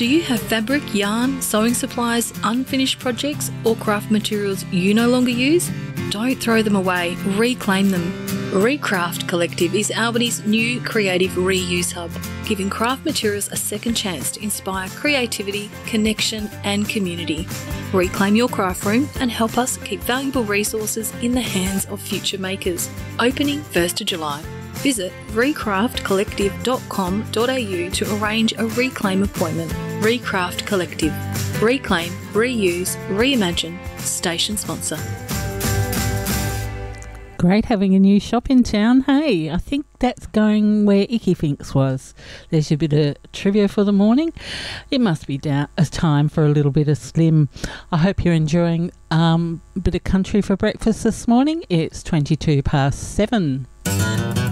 Do you have fabric, yarn, sewing supplies, unfinished projects, or craft materials you no longer use? Don't throw them away, reclaim them. Recraft Collective is Albany's new creative reuse hub, giving craft materials a second chance to inspire creativity, connection and community. Reclaim your craft room and help us keep valuable resources in the hands of future makers. Opening 1st of July. Visit recraftcollective.com.au to arrange a reclaim appointment. Recraft Collective. Reclaim, reuse, reimagine. Station sponsor. Great having a new shop in town. Hey, I think that's going where Icky Finks was. There's your bit of trivia for the morning. It must be a time for a little bit of Slim. I hope you're enjoying a bit of country for breakfast this morning. It's 7:22.